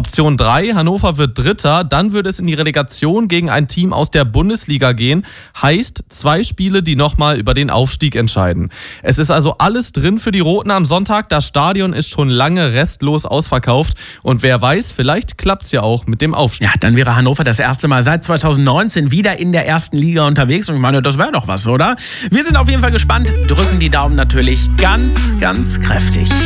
Option 3, Hannover wird Dritter, dann würde es in die Relegation gegen ein Team aus der Bundesliga gehen. Heißt 2 Spiele, die nochmal über den Aufstieg entscheiden. Es ist also alles drin für die Roten am Sonntag. Das Stadion ist schon lange restlos ausverkauft. Und wer weiß, vielleicht klappt es ja auch mit dem Aufstieg. Ja, dann wäre Hannover das erste Mal seit 2019 wieder in der ersten Liga unterwegs. Und ich meine, das wäre doch was, oder? Wir sind auf jeden Fall gespannt. Drücken die Daumen natürlich ganz, ganz kräftig.